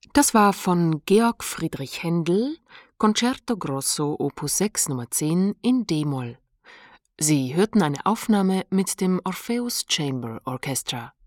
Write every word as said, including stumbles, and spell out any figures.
Das war von Georg Friedrich Händel, Concerto Grosso Opus sechs Nummer zehn in d-Moll. Sie hörten eine Aufnahme mit dem Orpheus Chamber Orchestra.